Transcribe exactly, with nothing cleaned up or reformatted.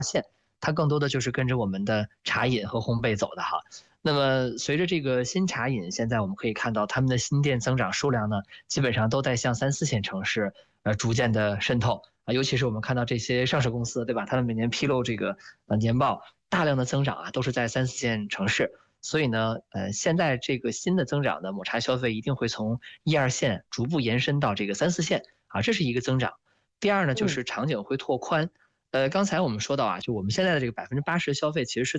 线，它更多的就是跟着我们的茶饮和烘焙走的哈。那么随着这个新茶饮，现在我们可以看到他们的新店增长数量呢，基本上都在向三四线城市呃逐渐的渗透啊，尤其是我们看到这些上市公司，对吧？他们每年披露这个呃年报，大量的增长啊，都是在三四线城市。所以呢，呃，现在这个新的增长的抹茶消费一定会从一二线逐步延伸到这个三四线啊，这是一个增长。第二呢，就嗯。 是场景会拓宽。呃，刚才我们说到啊，就我们现在的这个百分之八十的消费其实是